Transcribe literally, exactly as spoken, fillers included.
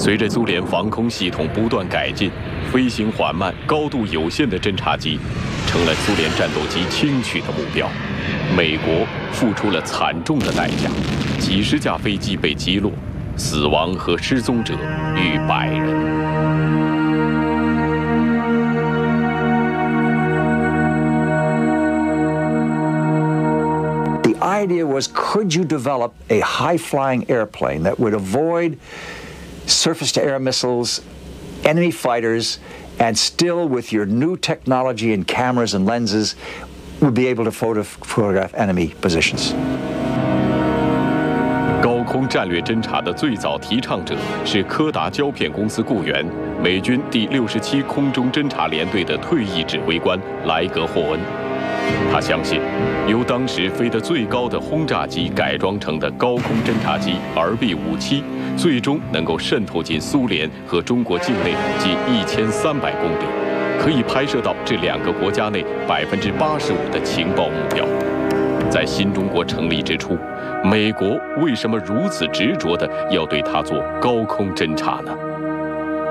随着苏联防空系统不断改进，飞行缓慢、高度有限的侦察机成了苏联战斗机轻取的目标。美国付出了惨重的代价，几十架飞机被击落，死亡和失踪者逾百人。 The idea was, could you develop a high-flying airplane that would avoid surface-to-air missiles, enemy fighters, and still, with your new technology and cameras and lenses, would be able to photo photograph enemy positions? 高空战略侦察的最早提倡者是柯达胶片公司雇员、美军第六十七空中侦察联队的退役指挥官莱格霍恩。 他相信，由当时飞得最高的轰炸机改装成的高空侦察机 R B 五七，最终能够渗透进苏联和中国境内近一千三百公里，可以拍摄到这两个国家内百分之八十五的情报目标。在新中国成立之初，美国为什么如此执着地要对它做高空侦察呢？